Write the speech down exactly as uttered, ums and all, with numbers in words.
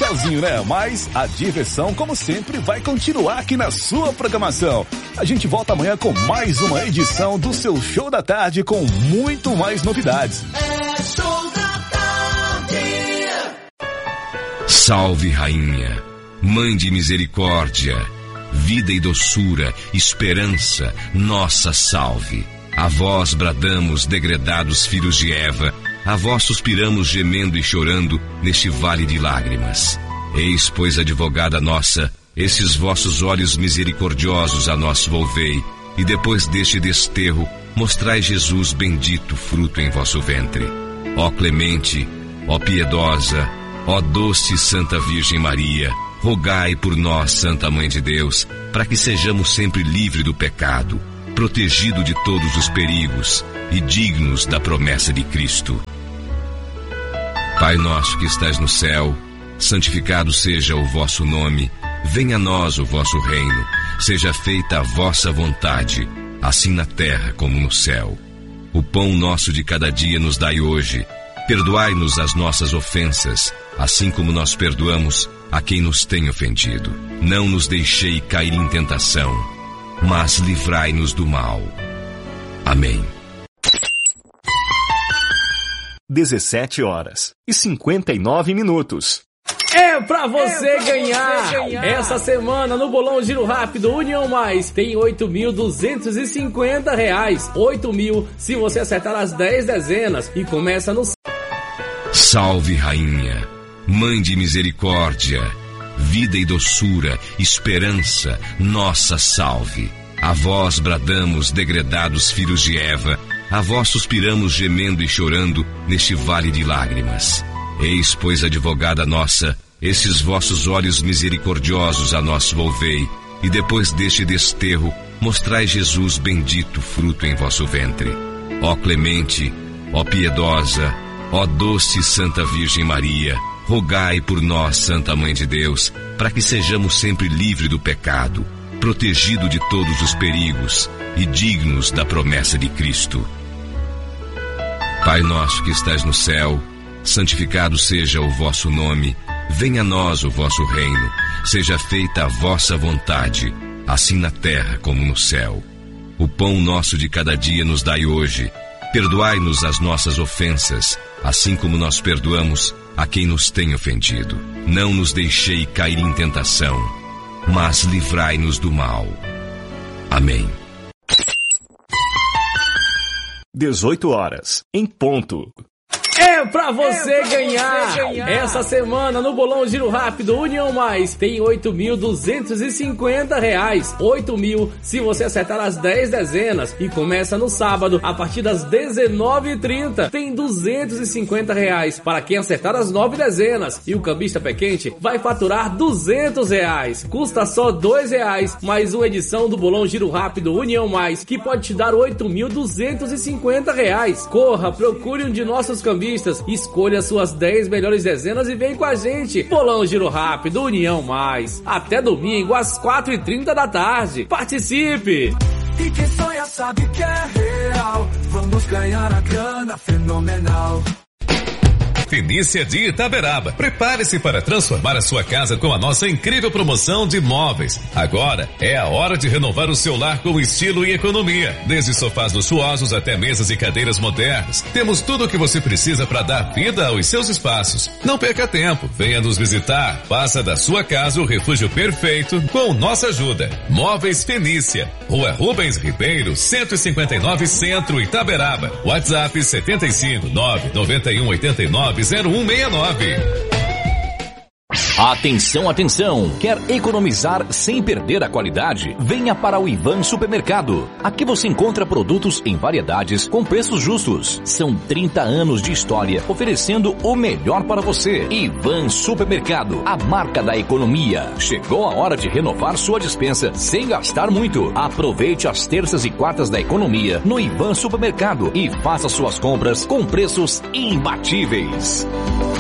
tchauzinho, né? Mas a diversão, como sempre, vai continuar aqui na sua programação. A gente volta amanhã com mais uma edição do seu Show da Tarde com muito mais novidades. É Show da Tarde. Salve, Rainha, Mãe de Misericórdia, vida e doçura, esperança, nossa salve. A vós bradamos, degredados filhos de Eva, a vós suspiramos gemendo e chorando neste vale de lágrimas. Eis, pois, advogada nossa, esses vossos olhos misericordiosos a nós volvei, e depois deste desterro, mostrai Jesus bendito fruto em vosso ventre. Ó clemente, ó piedosa, ó doce Santa Virgem Maria, rogai por nós, Santa Mãe de Deus, para que sejamos sempre livres do pecado, protegido de todos os perigos e dignos da promessa de Cristo. Pai nosso que estás no céu, santificado seja o vosso nome, venha a nós o vosso reino, seja feita a vossa vontade, assim na terra como no céu. O pão nosso de cada dia nos dai hoje, perdoai-nos as nossas ofensas, assim como nós perdoamos a quem nos tem ofendido. Não nos deixei cair em tentação, mas livrai-nos do mal. Amém. dezessete horas e cinquenta e nove minutos. É pra você, é pra ganhar. você ganhar! Essa semana no Bolão Giro Rápido União Mais tem oito mil duzentos e cinquenta reais. oito mil se você acertar as dez dezenas e começa no... Salve, Rainha, Mãe de Misericórdia, vida e doçura, esperança, nossa salve. A vós bradamos, degredados filhos de Eva, a vós suspiramos gemendo e chorando neste vale de lágrimas. Eis, pois, advogada nossa, esses vossos olhos misericordiosos a nós volvei, e depois deste desterro, mostrai Jesus bendito fruto em vosso ventre. Ó clemente, ó piedosa, ó doce Santa Virgem Maria, rogai por nós, Santa Mãe de Deus, para que sejamos sempre livres do pecado, protegido de todos os perigos e dignos da promessa de Cristo. Pai nosso que estás no céu, santificado seja o vosso nome, venha a nós o vosso reino, seja feita a vossa vontade, assim na terra como no céu. O pão nosso de cada dia nos dai hoje, perdoai-nos as nossas ofensas, assim como nós perdoamos a quem nos tem ofendido. Não nos deixei cair em tentação, mas livrai-nos do mal. Amém. dezoito horas, em ponto. É pra você, é pra ganhar. você ganhar! Essa semana no Bolão Giro Rápido União Mais tem oito mil duzentos e cinquenta reais. oito mil se você acertar as dez dezenas e começa no sábado a partir das dezenove e trinta. Tem duzentos e cinquenta reais para quem acertar as nove dezenas e o cambista pé quente vai faturar duzentos reais. Custa só dois reais, mais uma edição do Bolão Giro Rápido União Mais que pode te dar oito mil duzentos e cinquenta reais. Corra, procure um de nossos cambistas, escolha suas dez melhores dezenas e vem com a gente. Bolão Giro Rápido União Mais. Até domingo às quatro e trinta da tarde. Participe! E quem sonha sabe que é real. Vamos ganhar a grana fenomenal. Fenícia de Itaberaba. Prepare-se para transformar a sua casa com a nossa incrível promoção de móveis. Agora é a hora de renovar o seu lar com estilo e economia. Desde sofás luxuosos até mesas e cadeiras modernas. Temos tudo o que você precisa para dar vida aos seus espaços. Não perca tempo. Venha nos visitar. Faça da sua casa o refúgio perfeito com nossa ajuda. Móveis Fenícia. Rua Rubens Ribeiro, cento e cinquenta e nove Centro, Itaberaba. WhatsApp setenta e cinco, nove nove um oito nove zero um seis nove. Atenção, atenção! Quer economizar sem perder a qualidade? Venha para o Ivan Supermercado. Aqui você encontra produtos em variedades com preços justos. São trinta anos de história oferecendo o melhor para você. Ivan Supermercado, a marca da economia. Chegou a hora de renovar sua despensa sem gastar muito. Aproveite as terças e quartas da economia no Ivan Supermercado e faça suas compras com preços imbatíveis.